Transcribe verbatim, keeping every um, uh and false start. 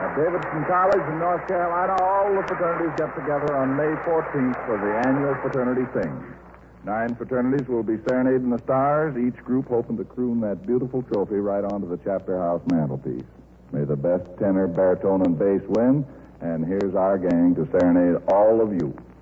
At Davidson College in North Carolina, all the fraternities get together on May fourteenth for the annual fraternity sing. Nine fraternities will be serenading the stars, each group hoping to croon that beautiful trophy right onto the chapter house mantelpiece. May the best tenor, baritone, and bass win, and here's our gang to serenade all of you.